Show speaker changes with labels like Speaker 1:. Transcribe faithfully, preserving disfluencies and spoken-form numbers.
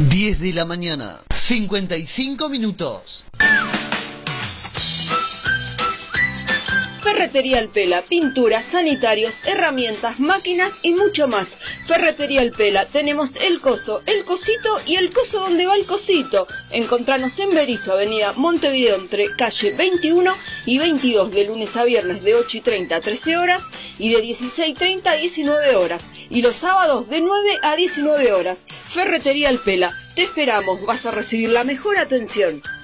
Speaker 1: diez de la mañana, cincuenta y cinco minutos.
Speaker 2: Ferretería El Pela, pinturas, sanitarios, herramientas, máquinas y mucho más. Ferretería El Pela, tenemos el coso, el cosito y el coso donde va el cosito. Encontranos en Berisso, avenida Montevideo, entre calle veintiuno y veintidós, de lunes a viernes de ocho y treinta a trece horas y de dieciséis y treinta a diecinueve horas. Y los sábados de nueve a diecinueve horas. Ferretería El Pela, te esperamos, vas a recibir la mejor atención.